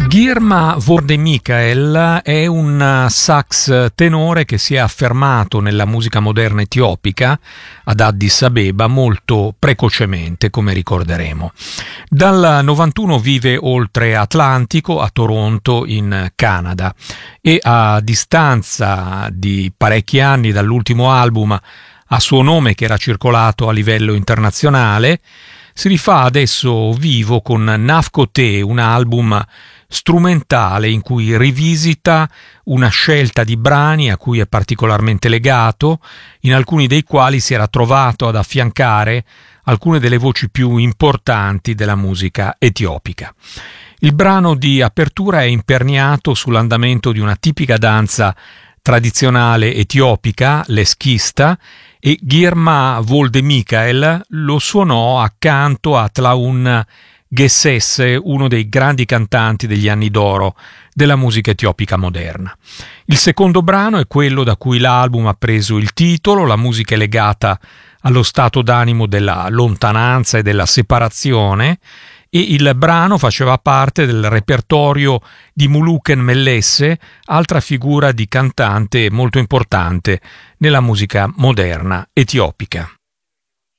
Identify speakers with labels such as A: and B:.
A: Girma Worde Michael è un sax tenore che si è affermato nella musica moderna etiopica ad Addis Abeba molto precocemente, come ricorderemo. Dal 91 vive oltre Atlantico, a Toronto, in Canada, e a distanza di parecchi anni dall'ultimo album a suo nome che era circolato a livello internazionale, si rifà adesso vivo con Nafkote, un album strumentale in cui rivisita una scelta di brani a cui è particolarmente legato, in alcuni dei quali si era trovato ad affiancare alcune delle voci più importanti della musica etiopica. Il brano di apertura è imperniato sull'andamento di una tipica danza tradizionale etiopica, l'eskista, e Girma Worde Michael lo suonò accanto a Tlaun Gessesse, uno dei grandi cantanti degli anni d'oro della musica etiopica moderna. Il secondo brano è quello da cui l'album ha preso il titolo. La musica è legata allo stato d'animo della lontananza e della separazione, e il brano faceva parte del repertorio di Muluken Mellesse, altra figura di cantante molto importante nella musica moderna etiopica.